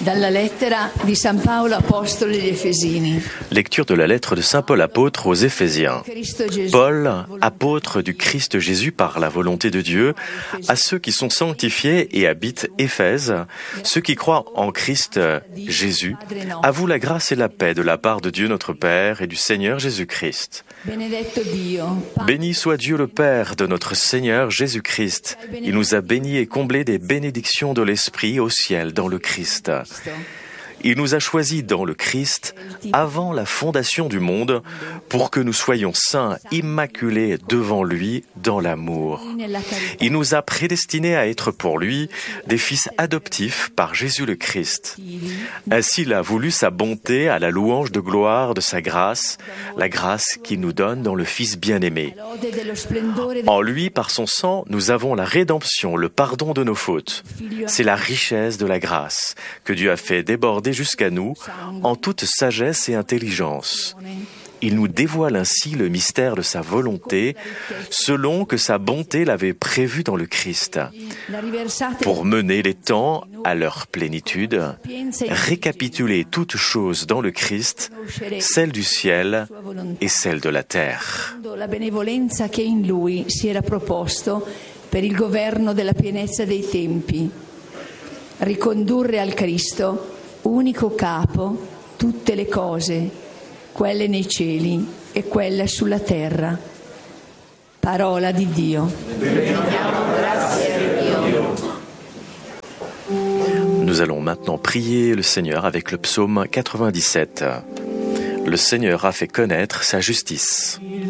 Dalla lettera di San Paolo apostolo agli Efesini. Lecture de la lettre de saint Paul apôtre aux Éphésiens. Paul, apôtre du Christ Jésus par la volonté de Dieu, à ceux qui sont sanctifiés et habitent Éphèse, ceux qui croient en Christ Jésus, à vous la grâce et la paix de la part de Dieu notre Père et du Seigneur Jésus-Christ. Béni soit Dieu le Père de notre Seigneur Jésus-Christ. Il nous a bénis et comblés des bénédictions de l'Esprit au ciel dans le Christ. Il nous a choisis dans le Christ avant la fondation du monde pour que nous soyons saints, immaculés devant lui dans l'amour. Il nous a prédestinés à être pour lui des fils adoptifs par Jésus le Christ. Ainsi il a voulu sa bonté à la louange de gloire de sa grâce, la grâce qu'il nous donne dans le Fils bien-aimé. En lui, par son sang, nous avons la rédemption, le pardon de nos fautes. C'est la richesse de la grâce que Dieu a fait déborder jusqu'à nous en toute sagesse et intelligence. Il nous dévoile ainsi le mystère de sa volonté, selon que sa bonté l'avait prévu dans le Christ, pour mener les temps à leur plénitude, récapituler toutes choses dans le Christ, celle du ciel et celle de la terre. La benevolenza che in lui si era proposto per il governo della pienezza dei tempi, ricondurre al Cristo, unico capo, tutte le cose, quelle nei cieli e quelle sulla terra. Parola di Dio. Nous allons maintenant prier le Seigneur avec le psaume 97. Le Seigneur a fait connaître sa justice.